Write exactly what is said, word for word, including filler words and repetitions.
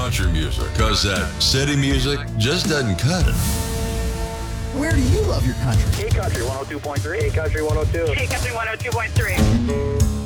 country music, because that city music just doesn't cut it. Where do you love your country? Hey Country one oh two point three. Hey Country one oh two. Hey, Country one oh two point three.